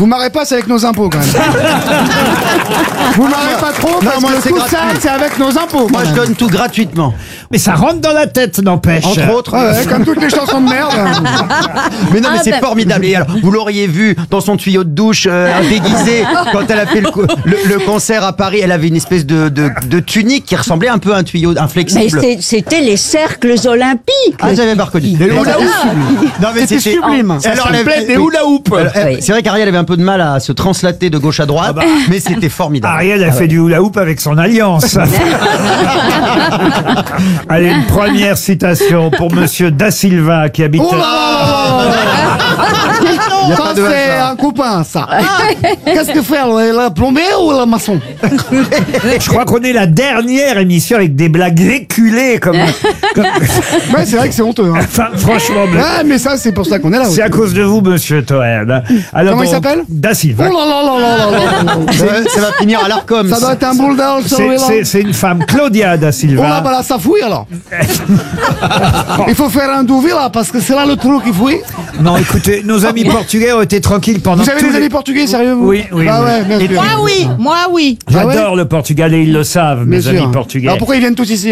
Vous marrez pas, c'est avec nos impôts quand même. Vous marrez pas trop parce que tout ça, c'est avec nos impôts. Moi, je donne tout gratuitement. Mais ça rentre dans la tête, n'empêche. Entre autres. Ouais, comme toutes les chansons de merde. Mais non, mais c'est formidable. Et alors, vous l'auriez vu dans son tuyau de douche déguisé quand elle a fait le concert à Paris. Elle avait une espèce de tunique qui ressemblait un peu à un tuyau inflexible. Mais c'était les cercles olympiques. Ah, j'avais pas reconnu. Les hula hoop. Non, mais C'était sublime. Ça Alors, s'appelait des hula hoop. C'est vrai qu'Ariel avait un peu de mal à se translater de gauche à droite, mais c'était formidable. Ariel a fait du hula hoop avec son alliance. Allez, une première citation pour Monsieur Da Silva qui habite. Oh là là là là. Ça, c'est un copain, ça. Qu'est-ce que faire, la plombier ou la maçon? Je crois qu'on est la dernière émission avec des blagues véhiculées comme... Ouais, c'est vrai que c'est honteux. Hein. Enfin, franchement, Ouais, mais ça, c'est pour ça qu'on est là. c'est à cause de vous, Monsieur Toen. Alors, Comment il s'appelle? Da Silva. Oh là là là là là là. Ça va finir à l'Arcom. Ça doit être un boule d'or, C'est une femme, Claudia Da Oh là, Silva. bah là, ça fouille alors. Il faut faire un douvi là, parce que c'est là le trou qui fouille. Non, écoutez, nos amis portugais ont été tranquilles pendant Vous avez tous des les- amis portugais, sérieux vous? Oui, oui, Ah oui. ouais, bien sûr. Moi oui. Ah ouais J'adore le Portugal et ils le savent, Bien mes amis sûr. portugais. Alors pourquoi ils viennent tous ici?